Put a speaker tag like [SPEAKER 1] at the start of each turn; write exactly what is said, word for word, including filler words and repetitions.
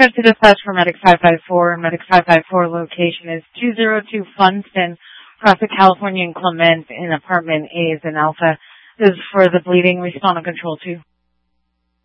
[SPEAKER 1] America to dispatch for Medic five five four. Medic five five four location is two oh two Funston, Crossing California and Clement in apartment A is in Alpha. This is for the bleeding. Respond on control two.